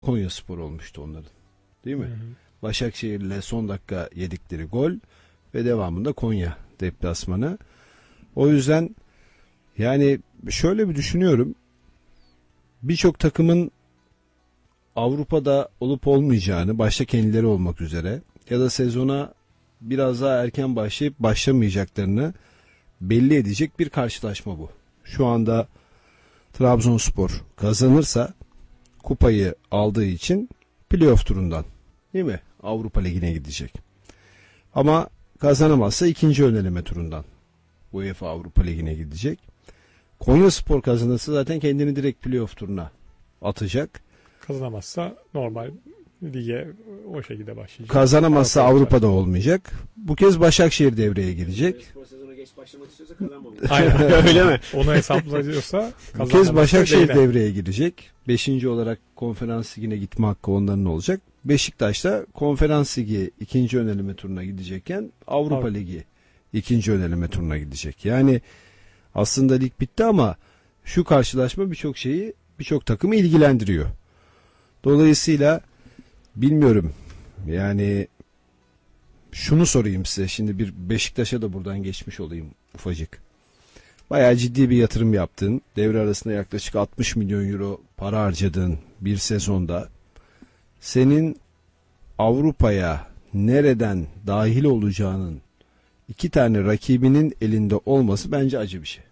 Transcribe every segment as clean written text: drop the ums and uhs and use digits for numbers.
Konyaspor olmuştu onların. Değil mi? Hı hı. Başakşehir'le son dakika yedikleri gol ve devamında Konya deplasmanı. O yüzden yani şöyle bir düşünüyorum. Birçok takımın Avrupa'da olup olmayacağını, başta kendileri olmak üzere ya da sezona biraz daha erken başlayıp başlamayacaklarını belli edecek bir karşılaşma bu. Şu anda Trabzonspor kazanırsa kupayı aldığı için playoff turundan, değil mi, Avrupa Ligi'ne gidecek. Ama kazanamazsa ikinci ön eleme turundan UEFA Avrupa Ligi'ne gidecek. Konyaspor kazanırsa zaten kendini direkt playoff turuna atacak. Kazanamazsa normal lige o şekilde başlayacak. Kazanamazsa Avrupa'da olmayacak. Bu kez Başakşehir devreye girecek. Spor sezonu geç başlamak istiyorsa kazanmamış. Aynen. Öyle mi? Onu hesaplayıyorsa Bu kez Başakşehir devreye girecek. 5. olarak konferans ligine gitme hakkı onların olacak. Beşiktaş da konferans ligi 2. ön eleme turuna gidecekken Avrupa Ligi 2. ön eleme turuna gidecek. Yani aslında lig bitti ama şu karşılaşma birçok takımı ilgilendiriyor. Dolayısıyla bilmiyorum. Yani şunu sorayım size. Şimdi bir Beşiktaş'a da buradan geçmiş olayım ufacık. Bayağı ciddi bir yatırım yaptın. Devre arasında yaklaşık 60 milyon euro para harcadığın bir sezonda senin Avrupa'ya nereden dahil olacağının 2 tane rakibinin elinde olması bence acı bir şey.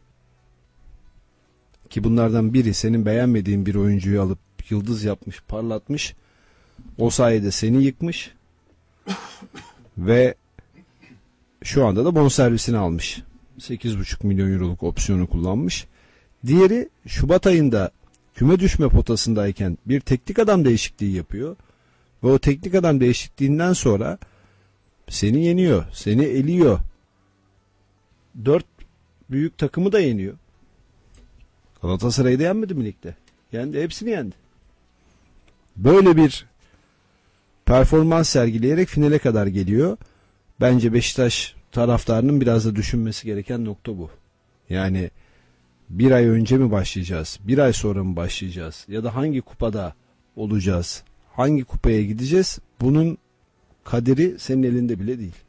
Ki bunlardan biri senin beğenmediğin bir oyuncuyu alıp yıldız yapmış, parlatmış. O sayede seni yıkmış. Ve şu anda da bonservisini almış. 8,5 milyon euroluk opsiyonu kullanmış. Diğeri Şubat ayında küme düşme potasındayken bir teknik adam değişikliği yapıyor. Ve o teknik adam değişikliğinden sonra seni yeniyor, seni eliyor. 4 büyük takımı da yeniyor. Galatasaray'ı da yenmedi mi ligde? Yendi, hepsini yendi. Böyle bir performans sergileyerek finale kadar geliyor. Bence Beşiktaş taraftarının biraz da düşünmesi gereken nokta bu. Yani bir ay önce mi başlayacağız? Bir ay sonra mı başlayacağız? Ya da hangi kupada olacağız? Hangi kupaya gideceğiz? Bunun kaderi senin elinde bile değil.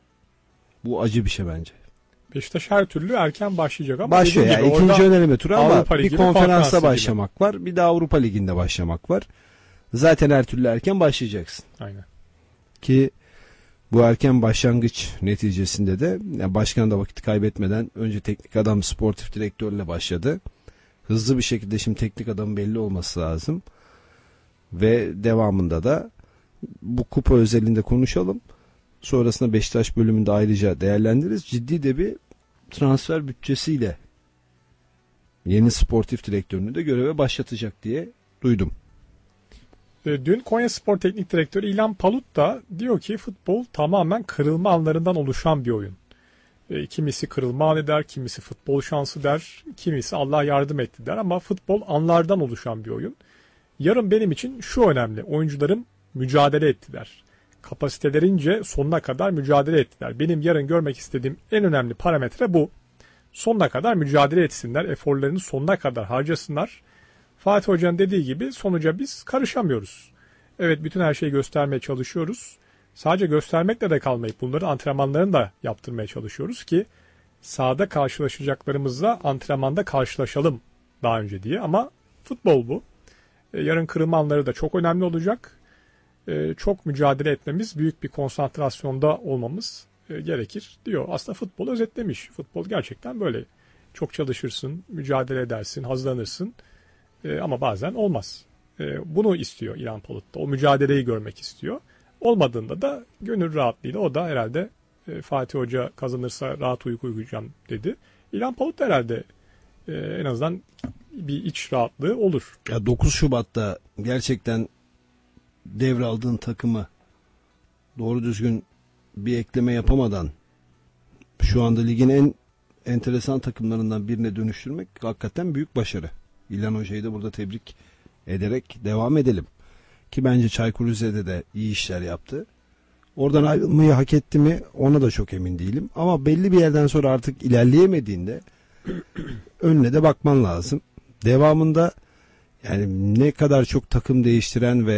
Bu acı bir şey bence. Beşiktaş her türlü erken başlayacak ama başlıyor yani ikinci ön eleme turu ama bir konferansta başlamak gibi var. Bir de Avrupa Ligi'nde başlamak var. Zaten her türlü erken başlayacaksın. Aynen. Ki bu erken başlangıç neticesinde de yani başkan da vakit kaybetmeden önce teknik adam sportif direktörle başladı. Hızlı bir şekilde şimdi teknik adamın belli olması lazım. Ve devamında da bu kupa özelinde konuşalım. Sonrasında Beşiktaş bölümünde ayrıca değerlendiririz. Ciddi de bir transfer bütçesiyle yeni sportif direktörünü de göreve başlatacak diye duydum. Dün Konyaspor Teknik Direktörü İlhan Palut da diyor ki futbol tamamen kırılma anlarından oluşan bir oyun. Kimisi kırılma anı der, kimisi futbol şansı der, kimisi Allah yardım etti der ama futbol anlardan oluşan bir oyun. Yarın benim için şu önemli, oyuncularım mücadele ettiler. Kapasitelerince sonuna kadar mücadele ettiler. Benim yarın görmek istediğim en önemli parametre bu. Sonuna kadar mücadele etsinler, eforlarını sonuna kadar harcasınlar. Fatih Hoca'nın dediği gibi sonuca biz karışamıyoruz. Evet, bütün her şeyi göstermeye çalışıyoruz. Sadece göstermekle de kalmayıp bunları antrenmanlarını da yaptırmaya çalışıyoruz ki sahada karşılaşacaklarımızla antrenmanda karşılaşalım daha önce diye. Ama futbol bu. Yarın kırılma anları da çok önemli olacak. Çok mücadele etmemiz, büyük bir konsantrasyonda olmamız gerekir diyor. Aslında futbol özetlemiş. Futbol gerçekten böyle. Çok çalışırsın, mücadele edersin, hazırlanırsın. Ama bazen olmaz. Bunu istiyor İlhan Palut da. O mücadeleyi görmek istiyor. Olmadığında da gönül rahatlığıyla o da herhalde Fatih Hoca kazanırsa rahat uyku uyuyacağım dedi. İlhan Palut da herhalde en azından bir iç rahatlığı olur. Ya 9 Şubat'ta gerçekten devraldığın takımı doğru düzgün bir ekleme yapamadan şu anda ligin en enteresan takımlarından birine dönüştürmek hakikaten büyük başarı. İlhan Hoca'yı da burada tebrik ederek devam edelim. Ki bence Çaykur Rize'de de iyi işler yaptı. Oradan ayrılmayı hak etti mi ona da çok emin değilim. Ama belli bir yerden sonra artık ilerleyemediğinde önüne de bakman lazım. Devamında Yani ne kadar çok takım değiştiren ve